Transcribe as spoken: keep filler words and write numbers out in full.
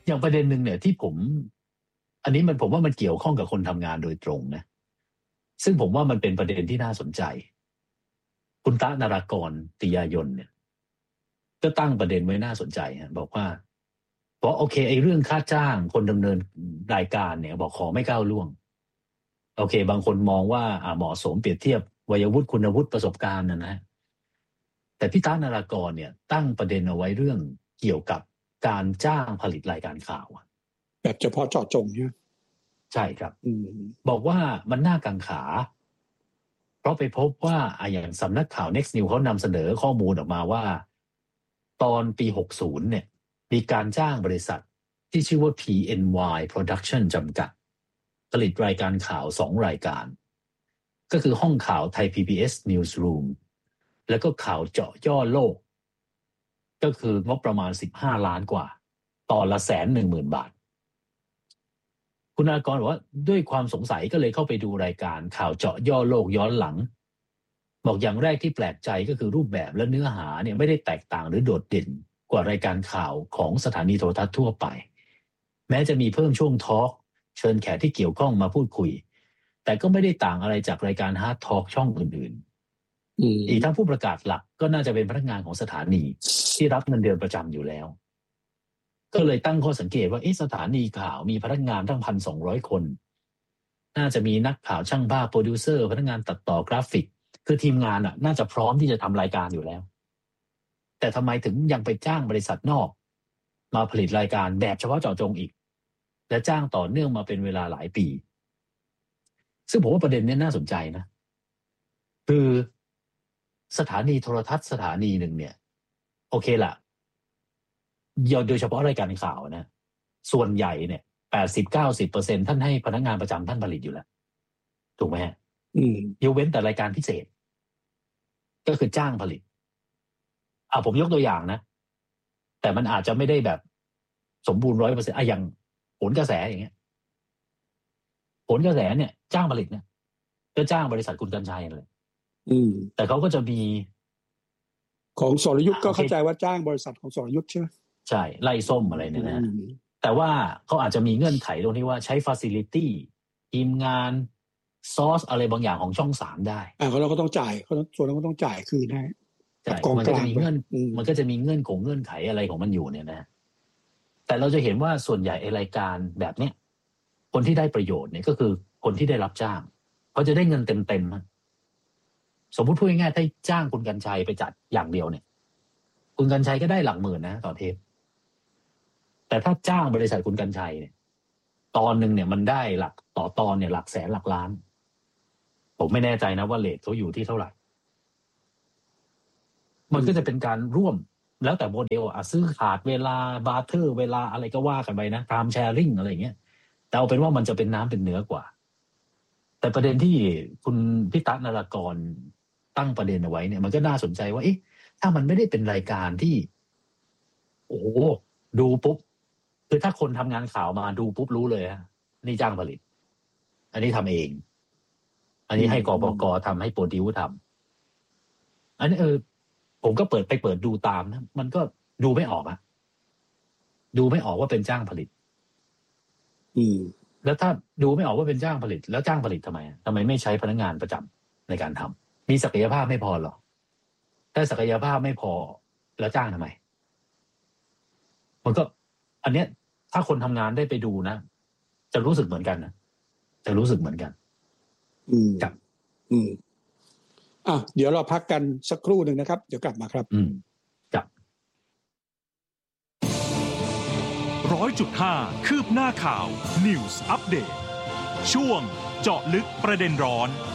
อย่างประเด็นหนึ่งเนี่ยที่ผมอันนี้มันผมว่ามันเกี่ยวข้องกับคนทำงานโดยตรงนะซึ่งผมว่ามันเป็นประเด็นที่น่าสนใจคุณตะนารากรติยายนเนี่ยก็ตั้งประเด็นไว้น่าสนใจฮะบอกว่าเพราะโอเคไอ้เรื่องค่าจ้างคนดำเนินรายการเนี่ยบอกขอไม่ก้าวล่วงโอเคบางคนมองว่าอ่าเหมาะสมเปรียบเทียบวัยวุฒิคุณวุฒิประสบการณ์นะนะแต่พี่ตะนารากรเนี่ยตั้งประเด็นเอาไว้เรื่องเกี่ยวกับการจ้างผลิตรายการข่าวแบบเฉพาะเจาะจงใช่ไหมใช่ครับบอกว่ามันน่ากังขาเพราะไปพบว่าอย่างสำนักข่าว Next News เขานำเสนอข้อมูลออกมาว่าตอนปีหกสิบเนี่ยมีการจ้างบริษัทที่ชื่อว่า พี เอ็น วาย Production จำกัดผลิตรายการข่าวสองรายการก็คือห้องข่าวไทย พี บี เอส Newsroom แล้วก็ข่าวเจาะย่อโลกก็คืองบประมาณสิบห้าล้านกว่าต่อละแสนหนึ่งหมื่นบาทคุณนารากรบอกว่าด้วยความสงสัยก็เลยเข้าไปดูรายการข่าวเจาะย่อโลกย้อนหลังบอกอย่างแรกที่แปลกใจก็คือรูปแบบและเนื้อหาเนี่ยไม่ได้แตกต่างหรือโดดเด่นกว่ารายการข่าวของสถานีโทรทัศน์ทั่วไปแม้จะมีเพิ่มช่วงทอล์กเชิญแขกที่เกี่ยวข้องมาพูดคุยแต่ก็ไม่ได้ต่างอะไรจากรายการฮาร์ดทอล์กช่องอื่นๆอีกทั้งผู้ประกาศหลักก็น่าจะเป็นพนักงานของสถานีที่รับเงินเดือนประจำอยู่แล้วก็เลยตั้งข้อสังเกตว่าสถานีข่าวมีพนักงานตั้ง หนึ่งพันสองร้อย คนน่าจะมีนักข่าวช่างภาพโปรดิวเซอร์พนักงานตัดต่อกราฟิกคือทีมงานอ่ะน่าจะพร้อมที่จะทำรายการอยู่แล้วแต่ทำไมถึงยังไปจ้างบริษัทนอกมาผลิตรายการแบบเฉพาะเจาะจงอีกและจ้างต่อเนื่องมาเป็นเวลาหลายปีซึ่งผมว่าประเด็นนี้น่าสนใจนะคือสถานีโทรทัศน์สถานีหนึ่งเนี่ยโอเคล่ะโดยเฉพาะรายการข่าวนะส่วนใหญ่เนี่ย แปดสิบถึงเก้าสิบเปอร์เซ็นต์ ท่านให้พนักงานประจำท่านผลิตอยู่แล้วถูกไหมฮะอืมยกเว้นแต่รายการพิเศษก็คือจ้างผลิตอ่าผมยกตัวอย่างนะแต่มันอาจจะไม่ได้แบบสมบูรณ์ ร้อยเปอร์เซ็นต์ อ่ะอย่างโหนกระแสอย่างเงี้ยโหนกระแสเนี่ยจ้างผลิตเนี่ยก็จ้างบริษัทคุณกรรชัยเลยอืมแต่เขาก็จะมีของสรยุทธก็เข้าใจว่าจ้างบริษัทของสรยุทธใช่ไหมใช่ไล่ส้มอะไรเนี่ยนะแต่ว่าเขาอาจจะมีเงื่อนไขตรงที่ว่าใช้ facility ทีมงานซอสอะไรบางอย่างของช่องสามได้อ่าเขาเราก็ต้องจ่ายเขาส่วนนั้นก็ต้องจ่ายคืนให้มันก็จะมีเงื่อนมันก็จะมีเงื่อนของเงื่อนไขอะไรของมันอยู่เนี่ยนะแต่เราจะเห็นว่าส่วนใหญ่ไอ้รายการแบบเนี้ยคนที่ได้ประโยชน์เนี่ยก็คือคนที่ได้รับจ้างเขาจะได้เงินเต็มๆสมมุติพูดง่ายๆถ้าจ้างคุณกรรชัยไปจัดอย่างเดียวเนี่ยคุณกรรชัยก็ได้หลักหมื่นนะต่อเทปแต่ถ้าจ้างบริษัทคุณกรรชัยเนี่ยตอนหนึ่งเนี่ยมันได้หลักต่อตอนเนี่ยหลักแสนหลักล้านผมไม่แน่ใจนะว่าเรทเขาอยู่ที่เท่าไหร่มันก็จะเป็นการร่วมแล้วแต่โมเดลอ่ะซื้อขาดเวลาบาร์เทอร์เวลาอะไรก็ว่ากันไปนะไทม์แชร์ริ่งอะไรอย่างเงี้ยแต่เอาเป็นว่ามันจะเป็นน้ำเป็นเนื้อกว่าแต่ประเด็นที่คุณพี่ตั๊กนารากรตั้งประเด็นเอาไว้เนี่ยมันก็น่าสนใจว่าเอ๊ะถ้ามันไม่ได้เป็นรายการที่โอ้ดูปุ๊บคือถ้าคนทำงานข่าวมาดูปุ๊บรู้เลยฮะนี่จ้างผลิตอันนี้ทำเองอันนี้ให้กปก.ทำให้โปรดิวทำอันนี้เออผมก็เปิดไปเปิดดูตามนะมันก็ดูไม่ออกอะดูไม่ออกว่าเป็นจ้างผลิตอืมแล้วถ้าดูไม่ออกว่าเป็นจ้างผลิตแล้วจ้างผลิตทำไมทำไมไม่ใช้พนักงานประจำในการทำมีศักยภาพไม่พอหรอถ้าศักยภาพไม่พอแล้วจ้างทำไมมันก็อันเนี้ยถ้าคนทำงานได้ไปดูนะจะรู้สึกเหมือนกันนะจะรู้สึกเหมือนกันอืมครับอืมอ่ะเดี๋ยวเราพักกันสักครู่หนึ่งนะครับเดี๋ยวกลับมาครับอืมครับร้อยจุดห้าคืบหน้าข่าว News Update ช่วงเจาะลึกประเด็นร้อน